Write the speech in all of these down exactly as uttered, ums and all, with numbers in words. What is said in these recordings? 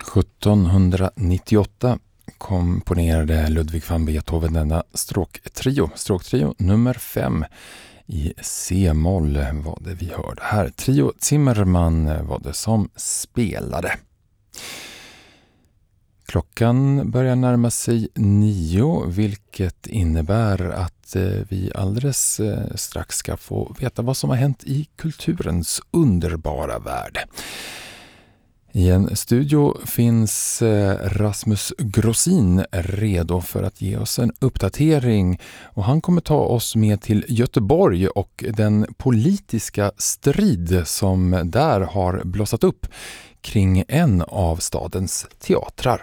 sjuttonhundranittioåtta komponerade Ludwig van Beethoven denna stråktrio, stråktrio nummer fem i C-moll var det vi hörde här. Trio Zimmermann var det som spelade. Klockan börjar närma sig nio, vilket innebär att vi alldeles strax ska få veta vad som har hänt i kulturens underbara värld. I en studio finns Rasmus Grossin redo för att ge oss en uppdatering, och han kommer ta oss med till Göteborg och den politiska strid som där har blossat upp kring en av stadens teatrar.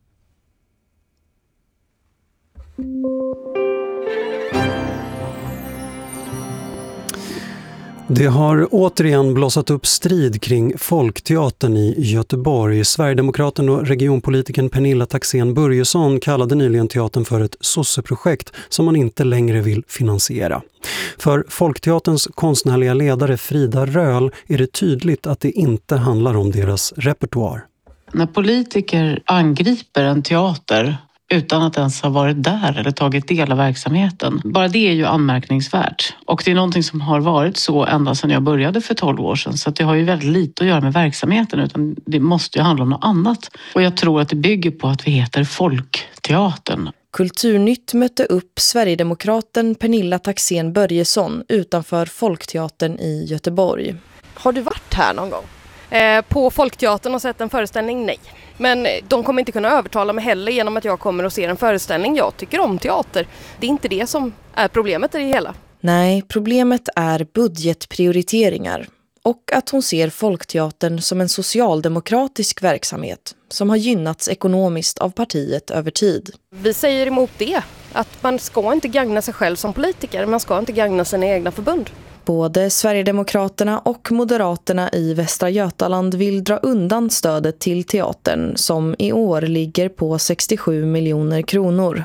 Det har återigen blossat upp strid kring Folkteatern i Göteborg. Sverigedemokraten och regionpolitiken Pernilla Taxén Börjesson kallade nyligen teatern för ett sosseprojekt som man inte längre vill finansiera. För Folkteaterns konstnärliga ledare Frida Röhl är det tydligt att det inte handlar om deras repertoar. När politiker angriper en teater utan att ens ha varit där eller tagit del av verksamheten, bara det är ju anmärkningsvärt. Och det är någonting som har varit så ända sedan jag började för tolv år sedan. Så att det har ju väldigt lite att göra med verksamheten, utan det måste ju handla om något annat. Och jag tror att det bygger på att vi heter Folkteatern. Kulturnytt mötte upp Sverigedemokraten Pernilla Taxén Börjesson utanför Folkteatern i Göteborg. Har du varit här någon gång? Eh, på Folkteatern och sett en föreställning? Nej. Men de kommer inte kunna övertala mig heller genom att jag kommer och ser en föreställning. Jag tycker om teater. Det är inte det som är problemet i det hela. Nej, problemet är budgetprioriteringar. Och att hon ser Folkteatern som en socialdemokratisk verksamhet som har gynnats ekonomiskt av partiet över tid. Vi säger emot det. Att man ska inte gagna sig själv som politiker. Man ska inte gagna sina egna förbund. Både Sverigedemokraterna och Moderaterna i Västra Götaland vill dra undan stödet till teatern som i år ligger på sextiosju miljoner kronor.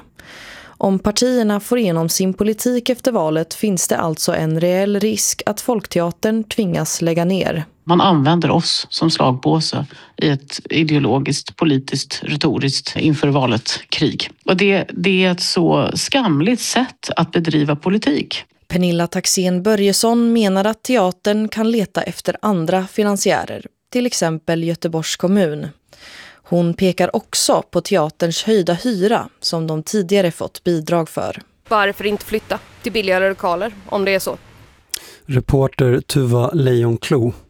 Om partierna får igenom sin politik efter valet finns det alltså en reell risk att Folkteatern tvingas lägga ner. Man använder oss som slagpåse i ett ideologiskt, politiskt, retoriskt inför valet krig. Och det, det är ett så skamligt sätt att bedriva politik. Pernilla Taxén Börjesson menar att teatern kan leta efter andra finansiärer, till exempel Göteborgs kommun. Hon pekar också på teaterns höjda hyra som de tidigare fått bidrag för. Varför inte flytta till billigare lokaler om det är så? Reporter Tuva Lejonklo.